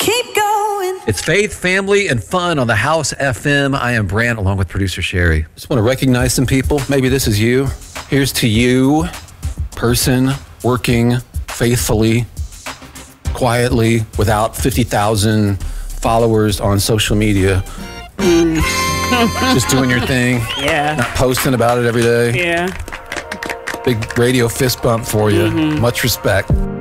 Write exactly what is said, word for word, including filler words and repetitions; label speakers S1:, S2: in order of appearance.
S1: keep going.
S2: It's faith, family, and fun on the House F M. I am Brant, along with producer Sherry. Just want to recognize some people. Maybe this is you. Here's to you, person working faithfully, quietly, without fifty thousand followers on social media.
S3: Mm.
S2: Just doing your thing.
S3: Yeah.
S2: Not posting about it every day.
S3: Yeah.
S2: Big radio fist bump for you.
S3: Mm-hmm.
S2: Much respect.